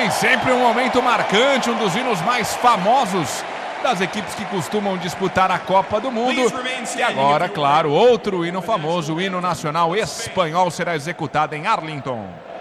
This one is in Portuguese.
Tem sempre um momento marcante, um dos hinos mais famosos das equipes que costumam disputar a Copa do Mundo. E agora, claro, outro hino famoso, o hino nacional espanhol, será executado em Arlington.